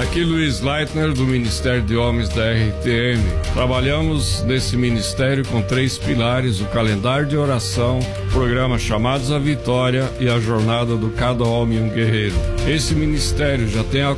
Aqui Luiz Leitner, do Ministério de Homens da RTM. Trabalhamos nesse ministério com 3 pilares: o calendário de oração, o programa Chamados à Vitória e a jornada do Cada Homem um Guerreiro. Esse ministério já tem